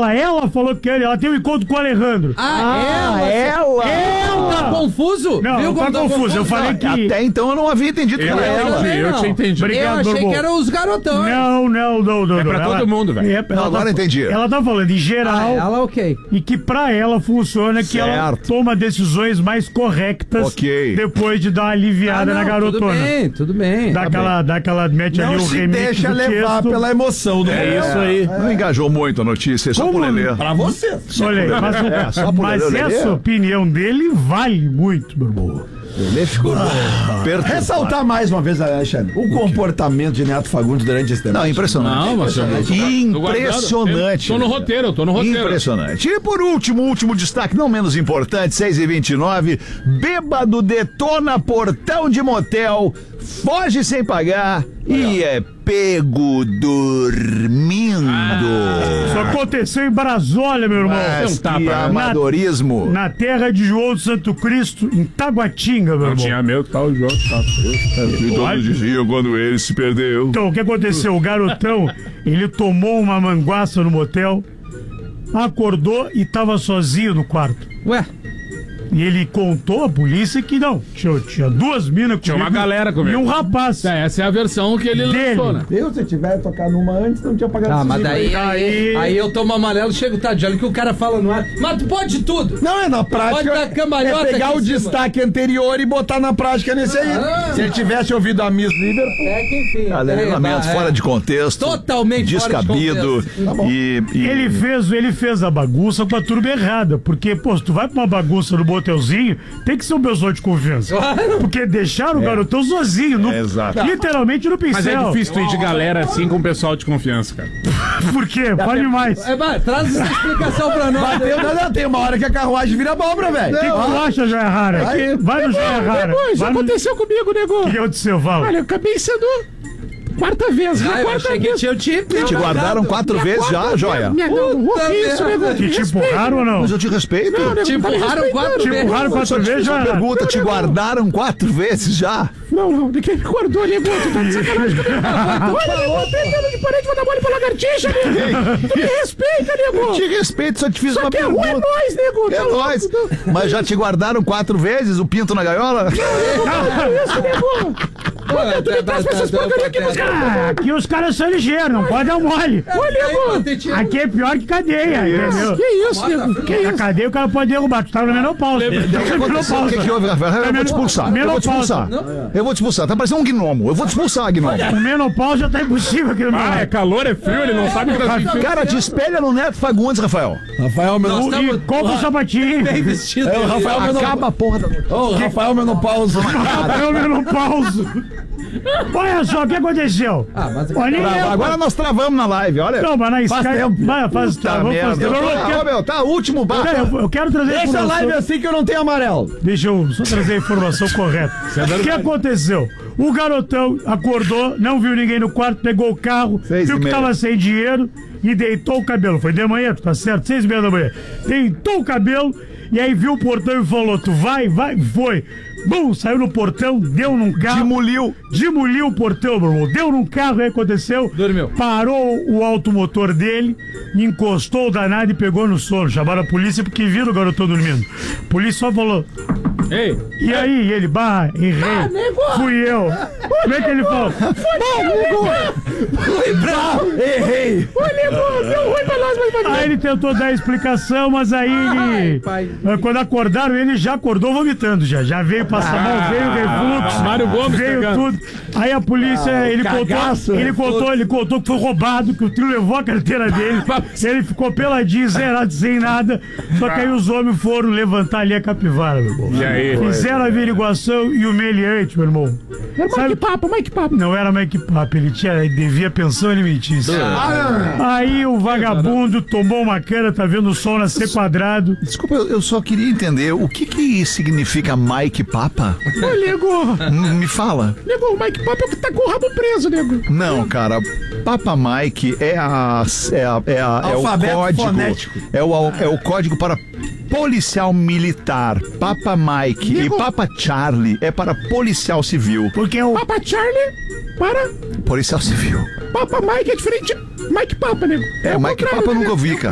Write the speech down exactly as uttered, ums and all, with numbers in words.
ela, ela falou que ela tem um encontro com o Alejandro. Ah, ela? ela. Ela! Tá confuso? Não, Viu não tá como confuso. Eu falei que... Até então eu não havia entendido que Eu, era ela. entendi, eu tinha entendido. Obrigado, Eu achei Borbô. que eram os garotões. Não, não, não, não. É pra ela, todo mundo, velho. É, ela Agora tá, entendi. Ela tá falando em Ah, geral ela, ok. e que pra ela funciona que ela Certo. toma decisões mais correctas Ok. depois de dar uma aliviada Ah, na não, garotona. Tudo bem, tudo bem. Dá aquela, dá aquela, mete ali Não o se remix deixa do levar texto. pela emoção do É isso aí. Não engajou muito a notícia, só Como pro Lelê. Pra você. Olha aí, mas, o- É, só pro mas Lelê, Lelê. essa opinião dele vale muito, meu irmão. Lelê ficou perto. Ressaltar mais uma vez, Alexandre, o comportamento de Neto Fagundes durante esse tempo. Não, impressionante. Não, mas eu- tô guardando. Impressionante. Tô no roteiro, tô no roteiro. Impressionante. E por último, último destaque, não menos importante, seis e vinte e nove, bêbado detona portão de motel, foge sem pagar e é pego dormindo. Isso aconteceu em Brasólia, meu irmão. Mas um tapa, que né? amadorismo. Na terra de João do Santo Cristo, em Taguatinga, meu Eu irmão. tinha medo que tava o jogo. Tá. E todos diziam quando ele se perdeu. Então, o que aconteceu? O garotão, ele tomou uma manguaça no motel, acordou e tava sozinho no quarto. Ué, E ele contou à polícia que não, tinha, tinha duas minas Tinha comigo uma galera comigo. e um rapaz. É, essa é a versão que ele Dele. lançou, né? Eu, se eu tiver tocado numa antes, não tinha pagado ah, esse mas livro daí, aí. aí, aí eu tomo amarelo, chego tarde. Olha o que o cara fala no ar. Mas tu pode tudo. Não, é na prática. Pode dar cambalhota é pegar aqui o em cima. destaque anterior e botar na prática nesse aí. Ah. Se ele tivesse ouvido a Miss Liverpool. É que enfim. Alegamento é, fora de contexto. Totalmente fora de descabido. contexto. Tá bom. E, e- Ele fez, ele fez a bagunça com a turma errada. Porque, pô, se tu vai pra uma bagunça no motelzinho, tem que ser um pessoal de confiança. Claro. Porque deixaram o garotão sozinho, no, É, exato. literalmente no pincel. Mas é difícil tu ir de galera assim com o pessoal de confiança, cara. Por quê? Fale mais. É, vai, traz essa explicação pra nós. Mas tem, não, não, tem uma hora que a carruagem vira abóbora, velho. O que que tu acha, Joia Rara? Aí, Vai no Joia Rara. Isso Vai no- aconteceu comigo, nego. O que aconteceu, Val? Olha, eu acabei sendo quarta vez. Ah, na eu quarta achei que vez. tinha o tipo. te guardaram quatro vezes já, joia. Minha, não, Puta que isso, merda. nego. Que te Respeita. empurraram ou não? Mas eu te respeito. Não, nego, Te tá me empurraram respeitando. quatro Te vezes. empurraram Eu quatro só te vezes, fiz uma Joia Rara? pergunta, te guardaram quatro vezes já? Não, não, de quem me guardou, nego? Tu tá de sacanagem comigo. Olha, nego, aprendendo de parede, vou dar mole pra lagartixa, nego. Tu me respeita, nego. Te respeito, só te fiz uma Que é ruim, é pergunta. nóis, nego. É Tá nóis. louco? Mas já te guardaram quatro vezes o pinto na gaiola? Isso, nego. Olha, Tu me traz pra essas porcarias aqui nos caras. Ah, aqui os caras são ligeiros, não pode dar mole. Aqui é pior que cadeia, entendeu? Que isso, nego? Que Na isso? cadeia o cara pode derrubar, tu tava na menopausa. O que, que houve, Rafael? Eu vou te expulsar. Eu vou te expulsar. Eu vou te expulsar. Tá parecendo um gnomo. Eu vou te expulsar, gnomo. O menopausa já tá impossível aqui no meu Ah, é lado. calor, é frio, ele não sabe o que tá sentindo. Cara, te espelha no Neto Fagundes, Rafael. Rafael, meu Nós estamos E compra o sapatinho. bem vestidos. É, o Rafael menopausa. Acaba a porra da... Ô, Rafael menopausa. É o menopauso. Olha só o que aconteceu. Ah, mas Olha, Trava- Agora nós travamos na live, olha. não, mas na Skype. tempo. Vai, faz Puta tempo. Vamos fazer merda. tempo. Eu Tá, quero- ô, meu, tá, último bar. Pera, eu- Eu quero trazer Deixa a informação. live assim que eu não tenho amarelo. Deixa eu só trazer a informação correta. O que aconteceu? O garotão acordou, não viu ninguém no quarto, pegou o carro, Seis viu e que meia. tava sem dinheiro e deitou o cabelo. Foi de manhã, tu tá certo? Seis e meia da manhã. Deitou o cabelo e aí viu o portão e falou: tu vai, vai, foi. Bum, saiu no portão, deu num carro. Demoliu. Demoliu o portão, meu irmão. Deu num carro, aí aconteceu. Dormiu. Parou o automotor dele, encostou o danado e pegou no sono. Chamaram a polícia porque viram o garotão dormindo. A polícia só falou: Ei, e aí, ele, bah, errei. Fui eu. Como é que ele falou? Errei. Aí ele tentou dar a explicação, mas aí ele. pai. Quando acordaram, ele já acordou vomitando, já. Já veio passar mal, veio refluxo. Mário Gomes Veio pegando. tudo. Aí a polícia, ele cagaço, contou. Ele refluxo. contou, ele contou que foi roubado, que o trio levou a carteira dele. Ele ficou peladinho, zerado, sem nada. Só que aí os homens foram levantar ali a capivara, meu irmão. e aí? Fizeram a averiguação e o meliante, meu irmão. Sabe, Papo, Mike Papo. não era Mike Papo, ele tinha, ele devia pensão alimentícia. Aí o vagabundo tomou uma cana, tá vendo o sol nascer quadrado. Desculpa, eu, eu só queria entender o que que significa Mike Papa? Ô, nego. M- Me fala. Nego, o Mike Papo é o que tá com o rabo preso, nego. Não, cara, Papa Mike é a é, a, é, a, é o Alfabeto código fonético. é o é o código para policial militar. Papa Mike Nego. e Papa Charlie é para policial civil. Porque o. Papa Charlie para Policial civil. Papa Mike é diferente de Mike Papa, nego. É, o Mike contrário, Papa eu né, nunca nego? ouvi, cara.